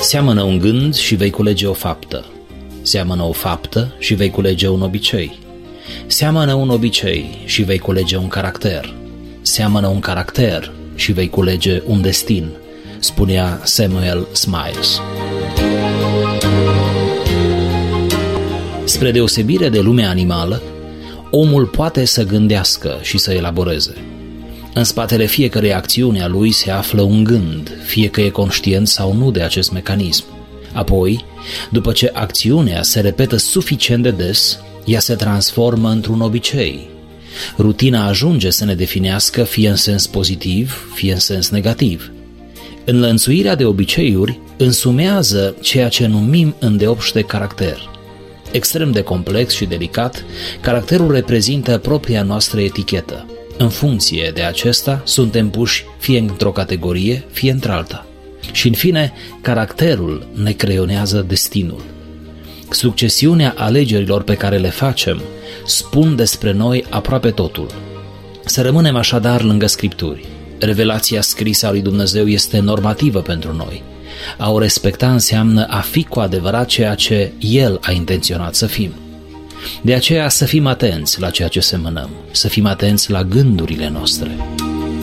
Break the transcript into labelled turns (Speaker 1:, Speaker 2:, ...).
Speaker 1: Seamănă un gând și vei culege o faptă. Seamănă o faptă și vei culege un obicei. Seamănă un obicei și vei culege un caracter. Seamănă un caracter și vei culege un destin, spunea Samuel Smiles. Spre deosebire de lumea animală, omul poate să gândească și să elaboreze. În spatele fiecărei acțiuni a lui se află un gând, fie că e conștient sau nu de acest mecanism. Apoi, după ce acțiunea se repetă suficient de des, ea se transformă într-un obicei. Rutina ajunge să ne definească fie în sens pozitiv, fie în sens negativ. Înlănțuirea de obiceiuri însumează ceea ce numim îndeopște caracter. Extrem de complex și delicat, caracterul reprezintă propria noastră etichetă. În funcție de acesta, suntem puși fie într-o categorie, fie într-alta. Și, în fine, caracterul ne creionează destinul. Succesiunea alegerilor pe care le facem spun despre noi aproape totul. Să rămânem așadar lângă Scripturi. Revelația scrisă a lui Dumnezeu este normativă pentru noi. A o respecta înseamnă a fi cu adevărat ceea ce El a intenționat să fim. De aceea să fim atenți la ceea ce semănăm, să fim atenți la gândurile noastre.